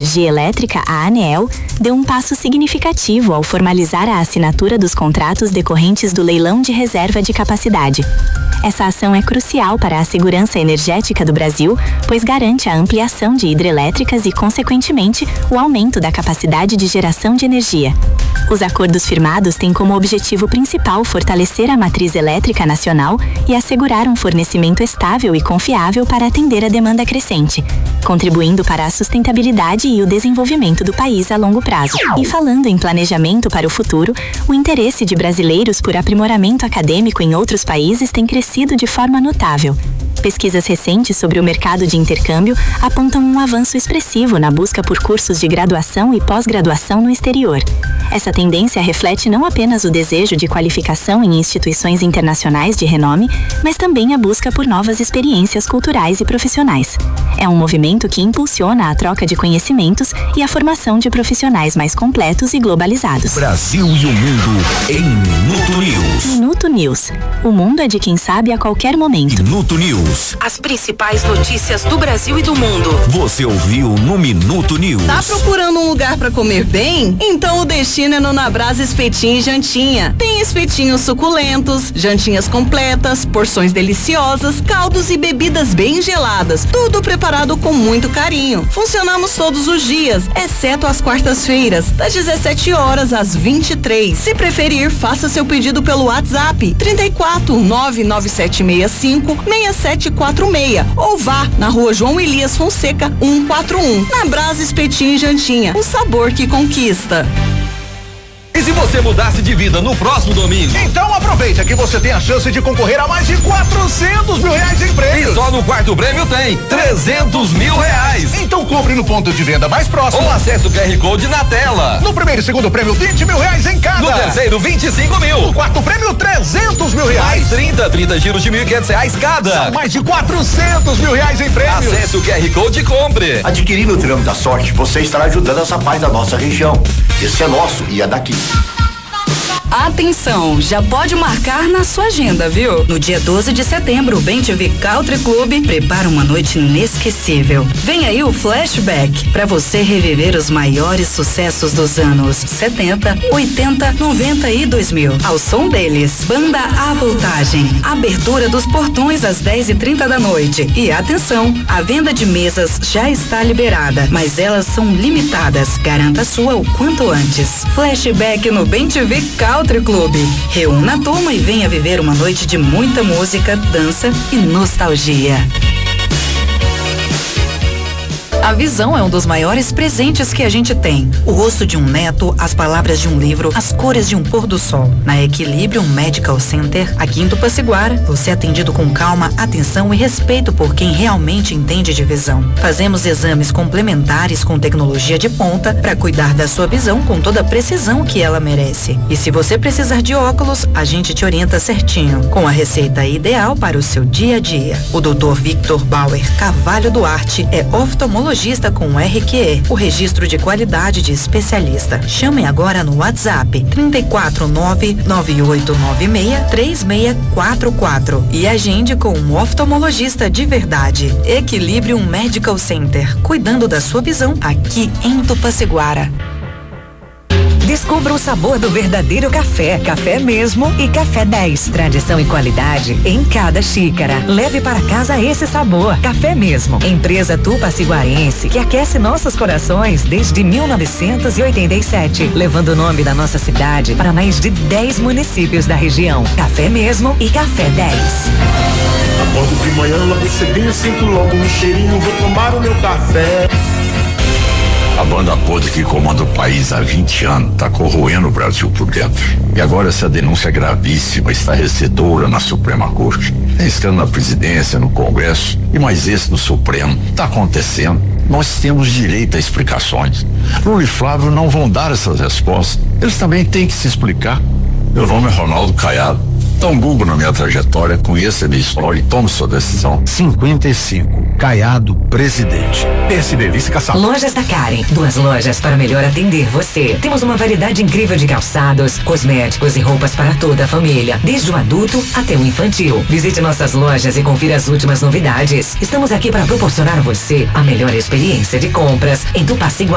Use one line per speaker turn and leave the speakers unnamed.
Energia Elétrica, a ANEEL, deu um passo significativo ao formalizar a assinatura dos contratos decorrentes do leilão de reserva de capacidade. Essa ação é crucial para a segurança energética do Brasil, pois garante a ampliação de hidrelétricas e, consequentemente, o aumento da capacidade de geração de energia. Os acordos firmados têm como objetivo principal fortalecer a matriz elétrica nacional e assegurar um fornecimento estável e confiável para atender a demanda crescente, contribuindo para a sustentabilidade e o desenvolvimento do país a longo prazo. E falando em planejamento para o futuro, o interesse de brasileiros por aprimoramento acadêmico em outros países tem crescido de forma notável. Pesquisas recentes sobre o mercado de intercâmbio apontam um avanço expressivo na busca por cursos de graduação e pós-graduação no exterior. Essa tendência reflete não apenas o desejo de qualificação em instituições internacionais de renome, mas também a busca por novas experiências culturais e profissionais. É um movimento que impulsiona a troca de conhecimentos e a formação de profissionais mais completos e globalizados.
Brasil e o mundo em Minuto News.
Minuto News. O mundo é de quem sabe a qualquer momento.
Minuto News.
As principais notícias do Brasil e do mundo.
Você ouviu no Minuto News.
Tá procurando um lugar pra comer bem? Então o destino é no Nabrasa Espetinho e Jantinha. Tem espetinhos suculentos, jantinhas completas, porções deliciosas, caldos e bebidas bem geladas. Tudo preparado com muito carinho. Funcionamos todos os dias, exceto às quartas-feiras, das 17 horas às 23. Se preferir, faça seu pedido pelo WhatsApp 34 99765 6746 ou vá na Rua João Elias Fonseca 141. Nabrasa Espetinho e Jantinha, o sabor que conquista.
E se você mudasse de vida no próximo domingo?
Então aproveita que você tem a chance de concorrer a mais de 400 mil reais em prêmios.
E só no quarto prêmio tem 300 mil reais.
Então compre no ponto de venda mais próximo.
Ou acesse o QR Code na tela.
No primeiro e segundo prêmio, 20 mil reais em cada.
No terceiro, 25 mil.
No quarto prêmio, 300 mil reais.
Mais 30 giros de R$1.500 cada.
São mais de 400 mil reais em prêmios.
Acesse o QR Code e compre.
Adquirindo o Triângulo da Sorte, você estará ajudando essa paz da nossa região. Esse é nosso e é daqui.
Atenção, já pode marcar na sua agenda, viu? No dia 12 de setembro, o BemTV Country Club prepara uma noite inesquecível. Vem aí o Flashback, pra você reviver os maiores sucessos dos anos 70, 80, 90 e 2000. Ao som deles, Banda A Voltagem. Abertura dos portões às 10h30 da noite. E atenção, a venda de mesas já está liberada, mas elas são limitadas. Garanta a sua o quanto antes. Flashback no BemTV Country Club. Reúna a turma e venha viver uma noite de muita música, dança e nostalgia. A visão é um dos maiores presentes que a gente tem. O rosto de um neto, as palavras de um livro, as cores de um pôr do sol. Na Equilibrium Medical Center, aqui em Tupaciguara, você é atendido com calma, atenção e respeito por quem realmente entende de visão. Fazemos exames complementares com tecnologia de ponta para cuidar da sua visão com toda a precisão que ela merece. E se você precisar de óculos, a gente te orienta certinho, com a receita ideal para o seu dia a dia. O Dr. Victor Bauer Carvalho Duarte é oftalmologista com RQE, o registro de qualidade de especialista. Chame agora no WhatsApp 349-9896-3644 e agende com um oftalmologista de verdade. Equilibrium Medical Center, cuidando da sua visão aqui em Tupaciguara.
Descubra o sabor do verdadeiro café. Café mesmo e Café 10. Tradição e qualidade em cada xícara. Leve para casa esse sabor. Café mesmo. Empresa tupaciguarense que aquece nossos corações desde 1987. Levando o nome da nossa cidade para mais de 10 municípios da região. Café mesmo e Café 10.
Acordo de manhã, logo cedinho, sinto logo um cheirinho, vou tomar o meu café.
A banda podre que comanda o país há 20 anos está corroendo o Brasil por dentro. E agora essa denúncia gravíssima, estarrecedora na Suprema Corte. Tem escândalo na presidência, no Congresso e mais esse no Supremo. Está acontecendo. Nós temos direito a explicações. Lula e Flávio não vão dar essas respostas. Eles também têm que se explicar. Meu nome é Ronaldo Caiado. Dá um Google na minha trajetória, conheça a minha história e tome sua decisão.
55, Caiado, presidente. PSD, vice caçado.
Lojas da Karen, 2 lojas para melhor atender você. Temos uma variedade incrível de calçados, cosméticos e roupas para toda a família, desde o adulto até o infantil. Visite nossas lojas e confira as últimas novidades. Estamos aqui para proporcionar a você a melhor experiência de compras em Tupaciguara.